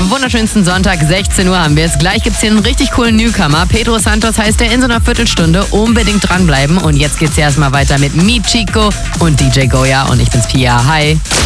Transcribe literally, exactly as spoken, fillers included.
Wunderschönsten Sonntag, sechzehn Uhr haben wir es. Gleich gibt's hier einen richtig coolen Newcomer. Pedro Santos heißt er, in so einer Viertelstunde. Unbedingt dranbleiben. Und jetzt geht's hier erstmal weiter mit Mi Chico und D J Goya. Und ich bin's Pia. Hi.